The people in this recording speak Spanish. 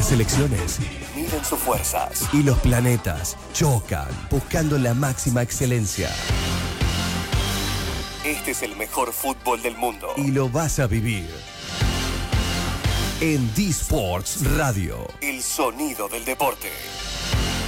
Las selecciones miden sus fuerzas y los planetas chocan buscando la máxima excelencia. Este es el mejor fútbol del mundo y lo vas a vivir en D-Sports Radio. El sonido del deporte.